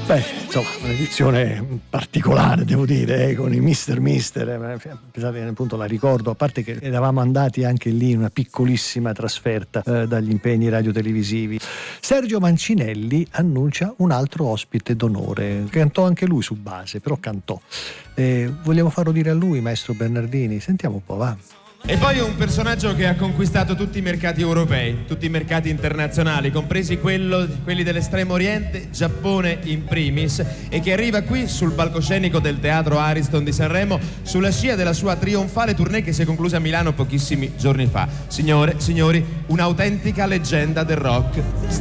Beh, insomma, un'edizione particolare, devo dire, con i Mister. Pensate, appunto, la ricordo, a parte che eravamo andati anche lì in una piccolissima trasferta dagli impegni radiotelevisivi. Sergio Mancinelli annuncia un altro ospite d'onore. Cantò anche lui su base, però cantò. Vogliamo farlo dire a lui, maestro Bernardini? Sentiamo un po', va. E poi un personaggio che ha conquistato tutti i mercati europei, tutti i mercati internazionali, compresi quelli dell'estremo oriente, Giappone in primis, e che arriva qui sul palcoscenico del Teatro Ariston di Sanremo sulla scia della sua trionfale tournée che si è conclusa a Milano pochissimi giorni fa. Signore, signori, un'autentica leggenda del rock.